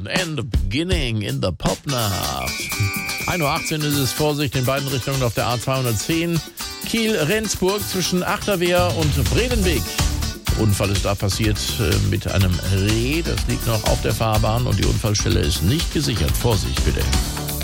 Down and the Beginning in the Popnacht. 1.18 Uhr ist es, Vorsicht in beiden Richtungen auf der A210. Kiel-Rendsburg zwischen Achterwehr und Bredenweg. Der Unfall ist da passiert mit einem Reh, das liegt noch auf der Fahrbahn und die Unfallstelle ist nicht gesichert. Vorsicht bitte.